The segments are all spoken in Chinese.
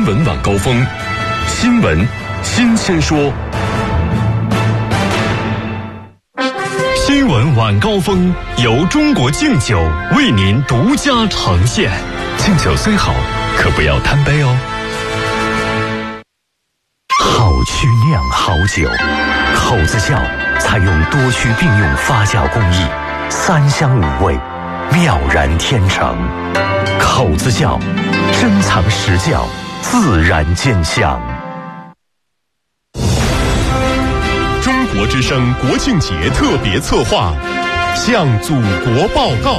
新闻晚高峰，新闻新鲜说。新闻晚高峰由中国敬酒为您独家呈现。敬酒虽好，可不要贪杯哦。 好曲酿好酒，口子窖采用多区并用发酵工艺，3香5味，妙然天成。口子窖，珍藏实窖，自然见香。 中国之声国庆节特别策划，向祖国报告。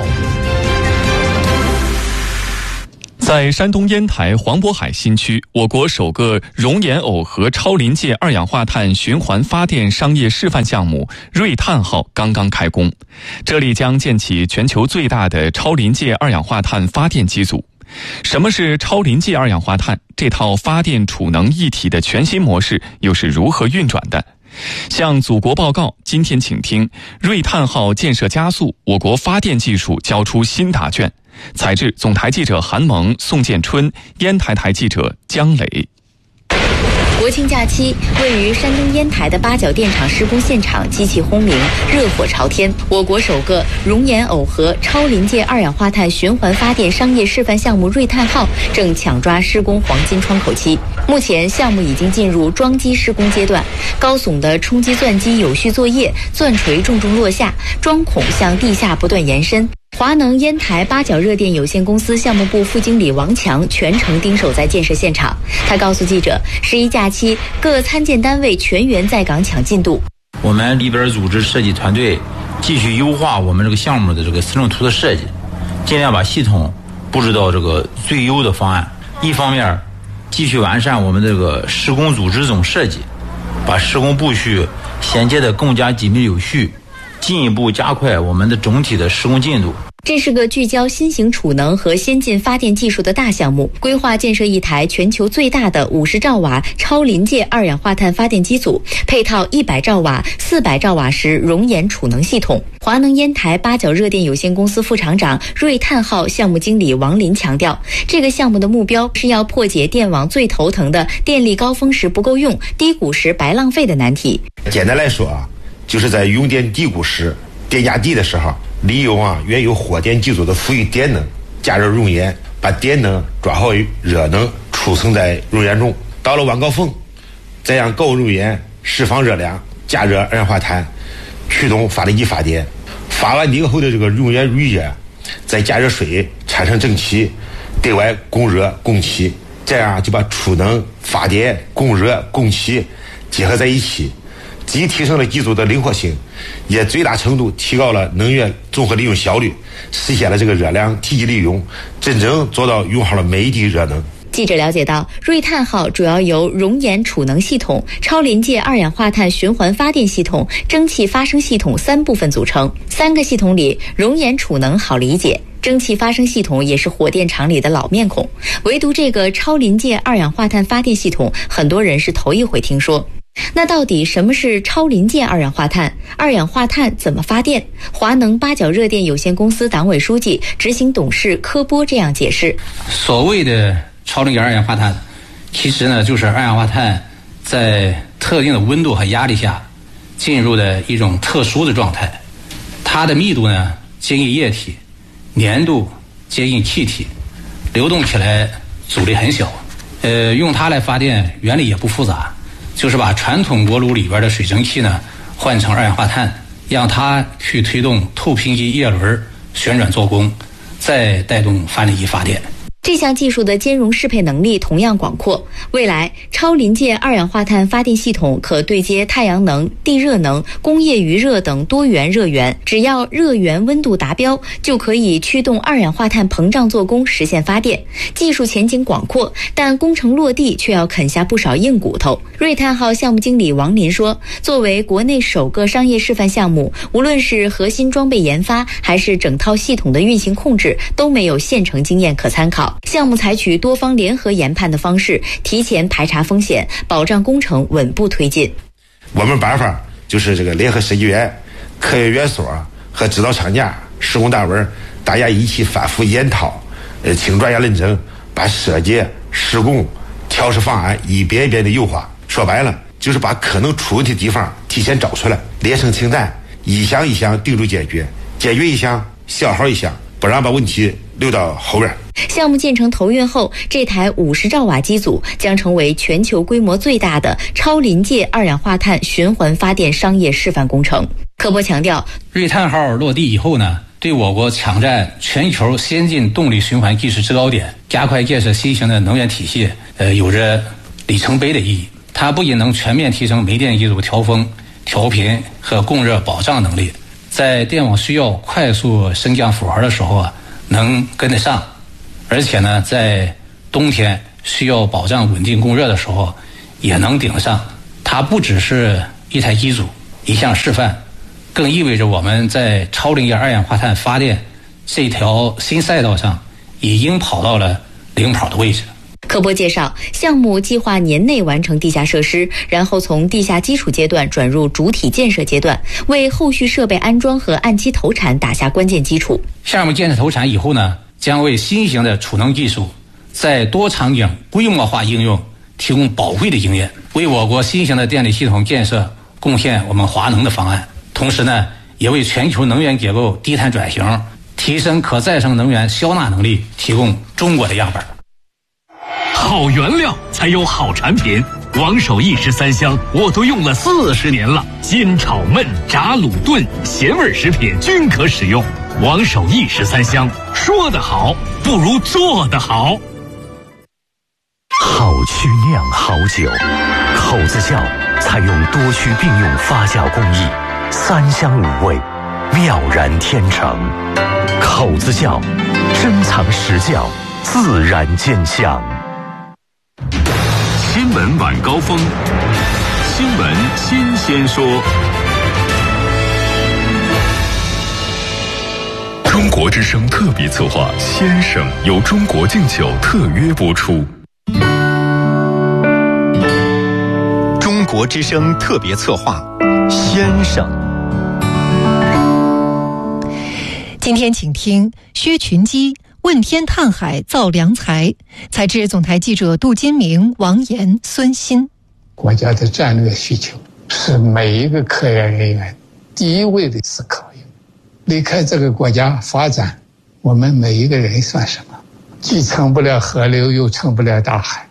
在山东烟台黄渤海新区，我国首个熔岩耦合超临界二氧化碳循环发电商业示范项目瑞碳号刚刚开工，这里将建起全球最大的超临界二氧化碳发电机组。什么是超临界二氧化碳？这套发电储能一体的全新模式又是如何运转的？向祖国报告，今天请听瑞碳号建设加速，我国发电技术交出新答卷。采制总台记者韩萌、宋建春，烟台台记者姜磊。 国庆假期，位于山东烟台的八角电厂施工现场机器轰鸣，热火朝天。我国首个熔岩耦合超临界二氧化碳循环发电商业示范项目瑞碳号正抢抓施工黄金窗口期。目前项目已经进入装机施工阶段，高耸的冲击钻机有序作业，钻锤重重落下，桩孔向地下不断延伸。华能烟台八角热电有限公司项目部副经理王强全程盯守在建设现场。他告诉记者，11假期各参建单位全员在岗抢进度。 我们里边组织设计团队继续优化我们这个项目的这个思路图的设计，尽量把系统布置到这个最优的方案。一方面继续完善我们这个施工组织总设计，把施工步序衔接得更加紧密有序，进一步加快我们的总体的施工进度。 这是个聚焦新型储能和先进发电技术的大项目，规划建设一台全球最大的50兆瓦超临界二氧化碳发电机组，配套100兆瓦、400兆瓦时熔岩储能系统。华能烟台八角热电有限公司副厂长、瑞碳号项目经理王林强调，这个项目的目标是要破解电网最头疼的电力高峰时不够用、低谷时白浪费的难题。 简单来说就是在用电低谷时、电价低的时候，利用原有火电机组的富余电能，加热熔岩，把电能转化为热能，储存在熔岩中。到了晚高峰，再让高温熔岩释放热量，加热二氧化碳，驱动发电机发电。发完电后的这个熔岩预热，再加热水产生蒸汽，对外供热供气，这样就把储能、发电、供热、供气结合在一起，既提升了机组的灵活性，也最大程度提高了能源综合利用效率，实现了这个热量体积利用，真正做到用好了每一滴热能。 记者了解到，瑞碳号主要由熔岩储能系统、超临界二氧化碳循环发电系统、蒸汽发生系统3部分组成。3个系统里，熔岩储能好理解，蒸汽发生系统也是火电厂里的老面孔，唯独这个超临界二氧化碳发电系统，很多人是头一回听说。那到底什么是超临界二氧化碳？二氧化碳怎么发电？华能八角热电有限公司党委书记、执行董事柯波这样解释： 所谓的超临界二氧化碳，其实呢就是二氧化碳在特定的温度和压力下进入的一种特殊的状态。它的密度呢接近液体，粘度接近气体，流动起来阻力很小。用它来发电原理也不复杂，就是把传统锅炉里边的水蒸气呢换成二氧化碳，让它去推动透频机叶轮旋转做功，再带动发电机发电。 这项技术的兼容适配能力同样广阔，未来超临界二氧化碳发电系统可对接太阳能、地热能、工业余热等多元热源，只要热源温度达标，就可以驱动二氧化碳膨胀做功，实现发电。技术前景广阔，但工程落地却要啃下不少硬骨头。瑞碳号项目经理王林说，作为国内首个商业示范项目，无论是核心装备研发还是整套系统的运行控制，都没有现成经验可参考。项目采取多方联合研判的方式，提前排查风险，保障工程稳步推进。 我们办法就是这个联合设计院、科研院所和指导厂家、施工单位，大家一起反复研讨，请专业认证，把设计、施工、调调试方案一遍一遍的优化。说白了，就是把可能出问题的地方提前找出来，列成清单，一项一项定住解决，解决一项消耗一项，不让把问题留到后边。 项目建成投运后，这台50兆瓦机组将成为全球规模最大的超临界二氧化碳循环发电商业示范工程。科波强调， 瑞碳号落地以后呢，对我国抢占全球先进动力循环技术制高点，加快建设新型的能源体系，有着里程碑的意义。它不仅能全面提升煤电机组调峰、调频和供热保障能力，在电网需要快速升降负荷的时候能跟得上，而且呢，在冬天需要保障稳定供热的时候也能顶得上。它不只是一台机组、一项示范，更意味着我们在超临界二氧化碳发电这条新赛道上已经跑到了领跑的位置。 科波介绍，项目计划年内完成地下设施，然后从地下基础阶段转入主体建设阶段，为后续设备安装和按期投产打下关键基础。 项目建设投产以后呢，将为新型的储能技术在多场景规模化应用提供宝贵的经验，为我国新型的电力系统建设贡献我们华能的方案，同时呢，也为全球能源结构低碳转型、提升可再生能源消纳能力提供中国的样本。 好原料才有好产品，王守义13香我都用了40年了，煎炒焖炸卤炖咸味食品均可使用。王守义13香，说得好不如做得好。好曲酿好酒，口子窖采用多区并用发酵工艺，3香5味，妙然天成。口子窖，珍藏实窖，自然见香。新闻晚高峰，新闻新鲜说。中国之声特别策划《先生》由中国敬酒特约播出。 中国之声特别策划《先生》。 今天请听薛群基问天探海造良才，采制总台记者杜金明、王岩、孙鑫。 国家的战略需求是每一个科研人员第一位的思考。离开这个国家发展，我们每一个人算什么？既成不了河流，又成不了大海。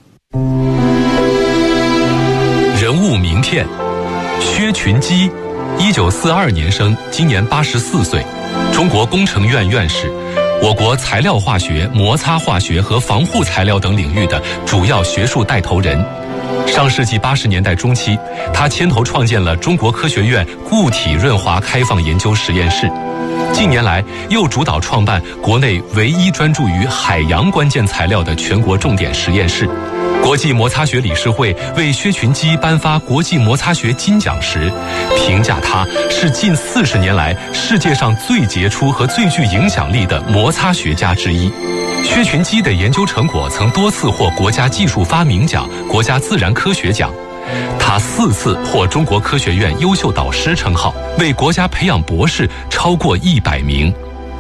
人物名片：薛群基，1942年生，今年84岁，中国工程院院士，我国材料化学、摩擦化学和防护材料等领域的主要学术带头人。上世纪80年代中期，他牵头创建了中国科学院固体润滑开放研究实验室。近年来，又主导创办国内唯一专注于海洋关键材料的全国重点实验室。国际摩擦学理事会为薛群基颁发国际摩擦学金奖时，评价他是近40年来世界上最杰出和最具影响力的摩擦学家之一。薛群基的研究成果曾多次获国家技术发明奖、国家自然科学奖。他4次获中国科学院优秀导师称号，为国家培养博士超过100名。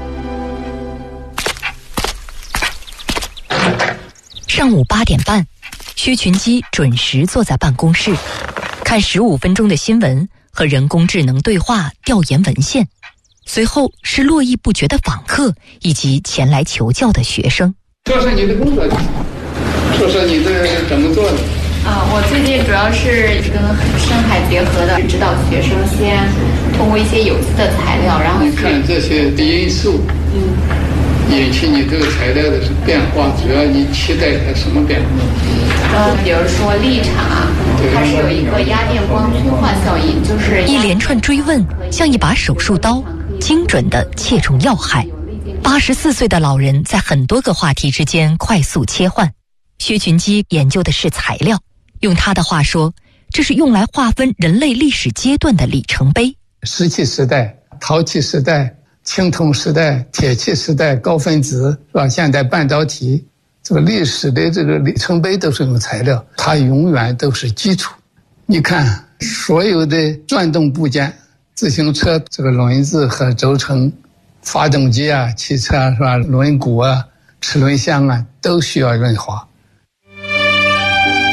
上午8点半，薛群基准时坐在办公室，看15分钟的新闻和人工智能对话调研文献，随后是络绎不绝的访客以及前来求教的学生。 说说你的工作，说说你的怎么做的。 我最近主要是跟深海结合的，指导学生先通过一些有机的材料，然后你看这些因素，引起你这个材料的变化，主要你期待它什么变化？ 比如说立场啊，它是有一个压电光催化效应，就是一连串追问像一把手术刀，精准地切中要害。84岁的老人在很多个话题之间快速切换。薛群基研究的是材料，用他的话说，这是用来划分人类历史阶段的里程碑。 石器时代、陶器时代、青铜时代、铁器时代、高分子，是吧？现代半导体，这个历史的这个里程碑都是用材料，它永远都是基础。你看，所有的转动部件，自行车这个轮子和轴承，发动机啊、汽车啊，是吧？轮毂啊、齿轮箱啊，都需要润滑。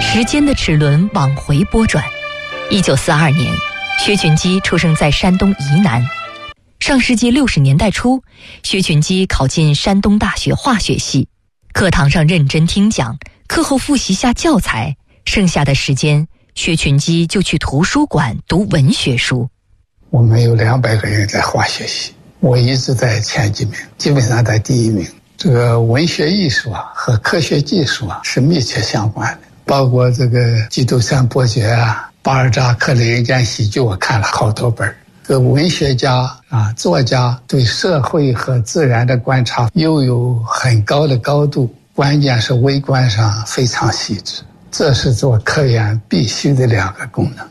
时间的齿轮往回拨转。1942年，薛群基出生在山东沂南。上世纪60年代初，薛群基考进山东大学化学系，课堂上认真听讲，课后复习下教材，剩下的时间，薛群基就去图书馆读文学书。 我们有200个人在化学系，我一直在前几名，基本上在第1名。这个文学艺术啊和科学技术啊是密切相关的，包括这个基督山伯爵啊、巴尔扎克的人间喜剧，我看了好多本。这个文学家啊、作家对社会和自然的观察又有很高的高度，关键是微观上非常细致，这是做科研必须的2个功能。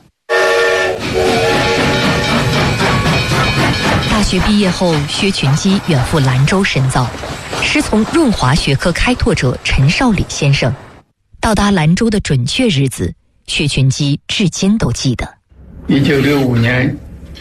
大学毕业后，薛群基远赴兰州深造，师从润滑学科开拓者陈少礼先生。到达兰州的准确日子，薛群基至今都记得。 1965年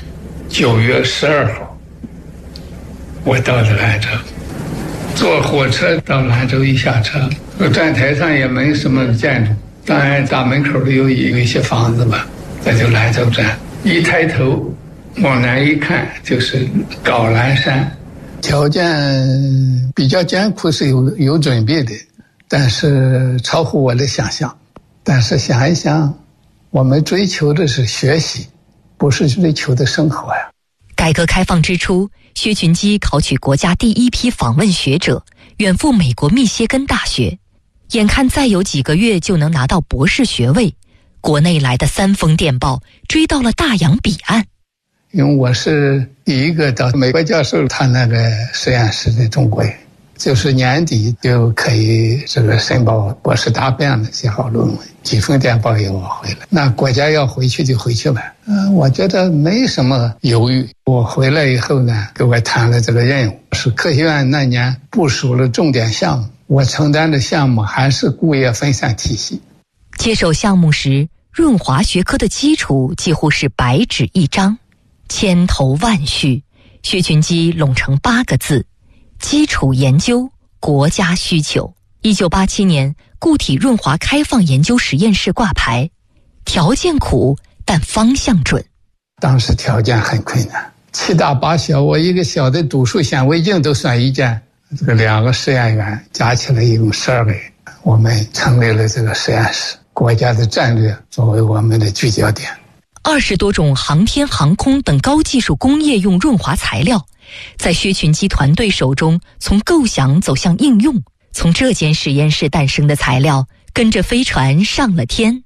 9月12号，我到了兰州，坐火车到兰州，一下车，站台上也没什么建筑，当然大门口里有一些房子吧，这就兰州站。一抬头往南一看，就是高兰山。条件比较艰苦，是有准备的，但是超乎我的想象。但是想一想，我们追求的是学习，不是追求的生活呀。 改革开放之初，薛群基考取国家第1批访问学者，远赴美国密歇根大学。眼看再有几个月就能拿到博士学位，国内来的3封电报追到了大洋彼岸。 因为我是第一个到美国教授他那个实验室的中国人，就是年底就可以这个申报博士答辩了，写好论文，几封电报也我回来。那国家要回去就回去吧，我觉得没什么犹豫。我回来以后呢，给我谈了这个任务，是科学院那年部署了重点项目，我承担的项目还是固液分散体系。 接手项目时，润滑学科的基础几乎是白纸一张，千头万绪，薛群基拢成8个字：基础研究，国家需求。1987年，固体润滑开放研究实验室挂牌，条件苦，但方向准。 当时条件很困难，7大8小，我一个小的读数显微镜都算一件，这个2个实验员加起来一共12个人，我们成立了这个实验室，国家的战略作为我们的聚焦点。 20多种航天航空等高技术工业用润滑材料，在薛群基团队手中从构想走向应用，从这间实验室诞生的材料跟着飞船上了天。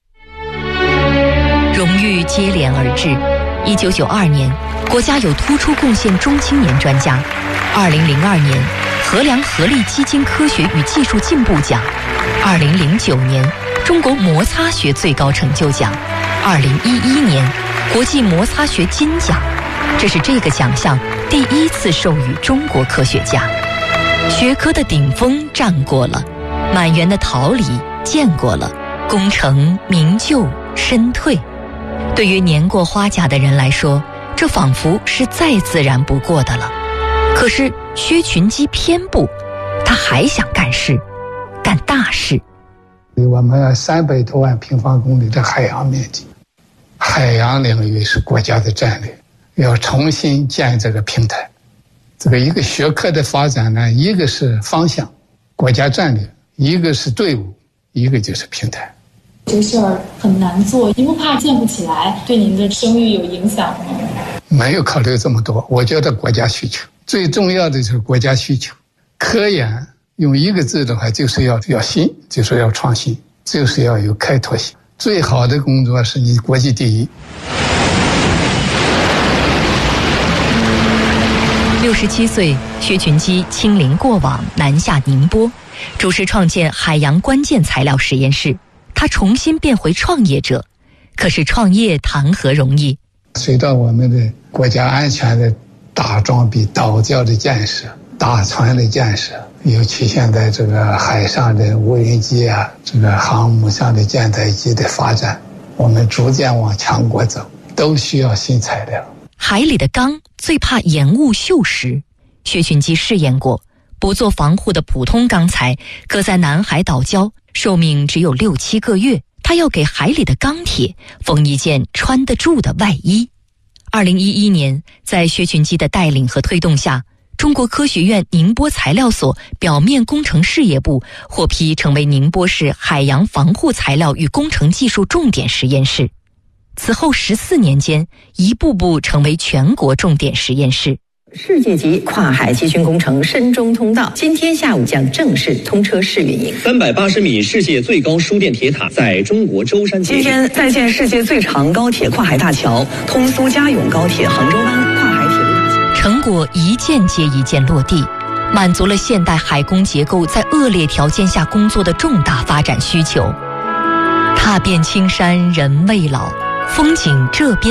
荣誉接连而至。1992年，国家有突出贡献中青年专家；2002年，衡量合力基金科学与技术进步奖；2009年，中国摩擦学最高成就奖；2011年，国际摩擦学金奖。这是这个奖项第1次授予中国科学家。学科的顶峰站过了，满园的桃李见过了，功成名就身退。对于年过花甲的人来说，这仿佛是再自然不过的了。可是薛群基偏不，他还想干事，干大事。 我们300多万平方公里的海洋面积，海洋领域是国家的战略，要重新建这个平台。这个一个学科的发展呢，一个是方向，国家战略，一个是队伍，一个就是平台。 这个事儿很难做，您不怕建不起来，对您的声誉有影响吗？ 没有考虑这么多，我觉得国家需求最重要的就是国家需求。科研用1个字的话，就是要新，就是要创新，就是要有开拓性。最好的工作是你国际第一。 67岁，薛群基亲临过往，南下宁波，主持创建海洋关键材料实验室。他重新变回创业者，可是创业谈何容易？ 随着我们的国家安全的大装备、岛礁的建设、大船的建设，尤其现在这个海上的无人机啊，这个航母上的舰载机的发展，我们逐渐往强国走，都需要新材料。 海里的钢最怕延误锈蚀，薛群基试验过，不做防护的普通钢材搁在南海岛礁， 寿命只有6、7个月，他要给海里的钢铁缝一件穿得住的外衣。2011年，在薛群基的带领和推动下，中国科学院宁波材料所表面工程事业部获批成为宁波市海洋防护材料与工程技术重点实验室。此后14年间，一步步成为全国重点实验室。 世界级跨海集群工程深中通道今天下午将正式通车试运营。 380米世界最高输电铁塔在中国舟山建。 今天再建世界最长高铁跨海大桥——通苏嘉甬高铁杭州湾跨海铁路大桥。 成果一件接一件落地，满足了现代海工结构在恶劣条件下工作的重大发展需求。踏遍青山人未老，风景这边